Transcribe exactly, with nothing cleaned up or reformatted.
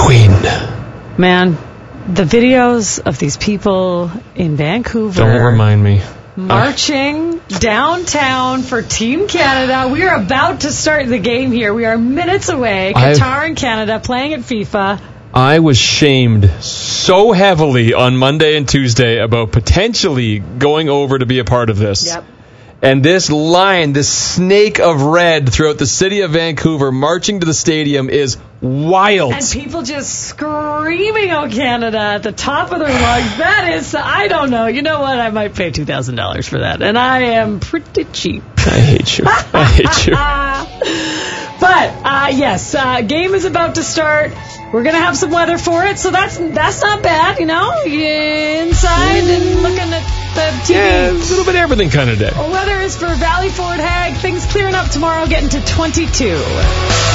queen. Man, the videos of these people in Vancouver. Don't remind me. Marching downtown for Team Canada. We are about to start the game here. We are minutes away. Qatar I've, and Canada playing at FIFA. I was shamed so heavily on Monday and Tuesday about potentially going over to be a part of this. Yep. And this line, this snake of red throughout the city of Vancouver marching to the stadium is wild. And people just screaming, "Oh, Canada," at the top of their lungs. That is, I don't know. You know what? I might pay two thousand dollars for that. And I am pretty cheap. I hate you. I hate you. But, uh, yes, uh, game is about to start. We're going to have some weather for it, so that's that's not bad, you know? Inside and looking at the T V. Yeah, a little bit of everything kind of day. Weather is for Valley Forge Hag. Things clearing up tomorrow, getting to twenty-two.